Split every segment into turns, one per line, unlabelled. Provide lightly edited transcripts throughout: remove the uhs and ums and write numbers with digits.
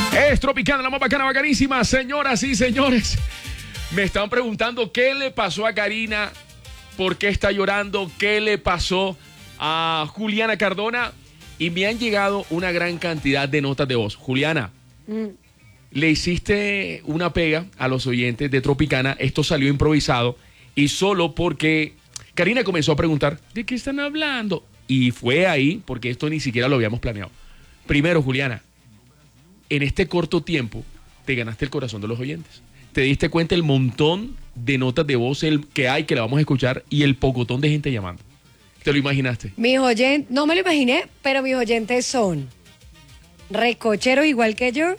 Es Tropicana, la más bacana, bacanísima. Señoras y señores, me están preguntando qué le pasó a Karina, por qué está llorando, qué le pasó a Juliana Cardona. Y me han llegado una gran cantidad de notas de voz. Juliana, le hiciste una pega a los oyentes de Tropicana. Esto salió improvisado y solo porque Karina comenzó a preguntar, ¿de qué están hablando? Y fue ahí porque esto ni siquiera lo habíamos planeado. Primero, Juliana, en este corto tiempo te ganaste el corazón de los oyentes. Te diste cuenta el montón de notas de voz que hay, que la vamos a escuchar, y el pocotón de gente llamando. ¿Te lo imaginaste?
Mis oyentes, no me lo imaginé, pero mis oyentes son recocheros igual que yo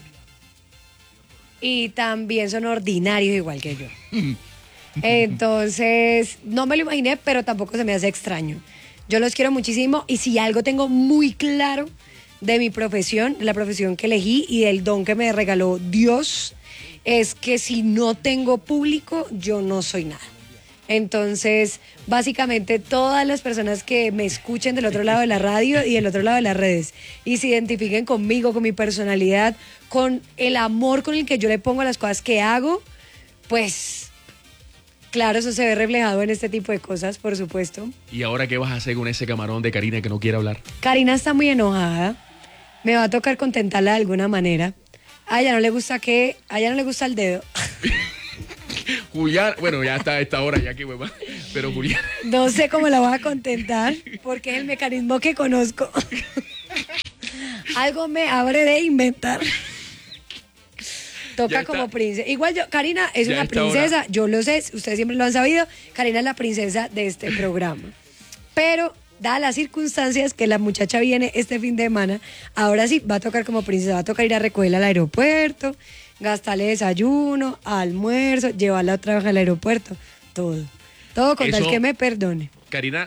y también son ordinarios igual que yo. Entonces, no me lo imaginé, pero tampoco se me hace extraño. Yo los quiero muchísimo y si algo tengo muy claro de mi profesión, la profesión que elegí y del don que me regaló Dios, es que si no tengo público, yo no soy nada. Entonces, básicamente todas las personas que me escuchen del otro lado de la radio y del otro lado de las redes y se identifiquen conmigo, con mi personalidad, con el amor con el que yo le pongo a las cosas que hago, pues claro, eso se ve reflejado en este tipo de cosas, por supuesto.
¿Y ahora qué vas a hacer con ese camarón de Karina que no quiere hablar?
Karina está muy enojada. Me va a tocar contentarla de alguna manera. A ella no le gusta el dedo.
Julián, bueno, ya está a esta hora, ya que hueva. Pero Julián.
No sé cómo la voy a contentar, porque es el mecanismo que conozco. Algo me abre de inventar. Toca como princesa. Igual Karina es una princesa, yo lo sé, ustedes siempre lo han sabido. Karina es la princesa de este programa. Pero, dadas las circunstancias que la muchacha viene este fin de semana, ahora sí va a tocar como princesa, va a tocar ir a recogerla al aeropuerto, gastarle desayuno, almuerzo, llevarla otra vez al aeropuerto, todo. Todo con tal que me perdone.
Karina